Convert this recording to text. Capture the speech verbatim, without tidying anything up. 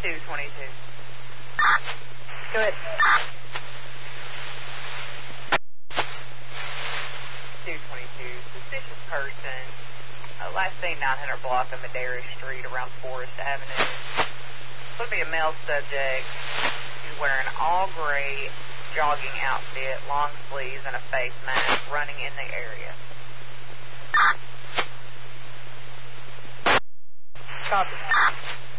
two twenty-two. Go ahead. two twenty-two. Suspicious person. Uh, last seen nine hundred block of Madera Street around Forest Avenue. Could be a male subject. He's wearing all gray jogging outfit, long sleeves, and a face mask, running in the area. Copy.